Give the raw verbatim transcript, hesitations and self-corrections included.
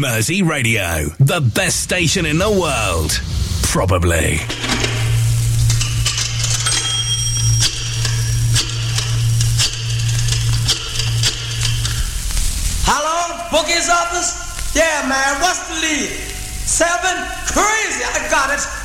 Mersey Radio, the best station in the world. Probably. Hello, bookie's office? Yeah, man, what's the lead? Seven? Crazy, I got it.